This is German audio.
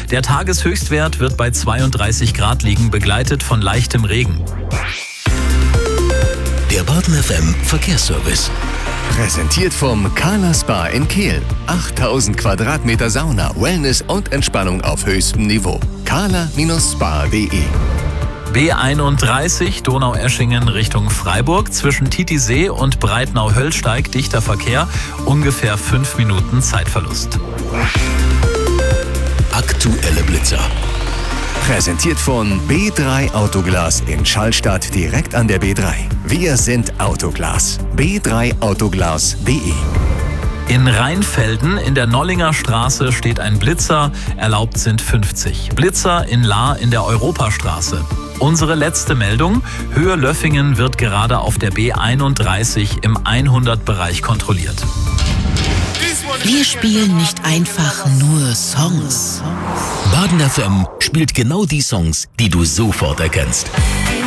Der Tageshöchstwert wird bei 32 Grad liegen, begleitet von leichtem Regen. Der Baden FM Verkehrsservice. Präsentiert vom Carla Spa in Kehl. 8000 Quadratmeter Sauna, Wellness und Entspannung auf höchstem Niveau. carla-spa.de. B31 Donaueschingen Richtung Freiburg. Zwischen Titisee und Breitnau-Höllsteig dichter Verkehr. Ungefähr 5 Minuten Zeitverlust. Aktuelle Blitzer. Präsentiert von B3 Autoglas in Schallstadt direkt an der B3. Wir sind Autoglas. b3autoglas.de. In Rheinfelden in der Nollinger Straße steht ein Blitzer. Erlaubt sind 50. Blitzer in Lahr in der Europastraße. Unsere letzte Meldung. Höhe Löffingen wird gerade auf der B31 im 100-Bereich kontrolliert. Wir spielen nicht einfach nur Songs. Baden FM spielt genau die Songs, die du sofort erkennst.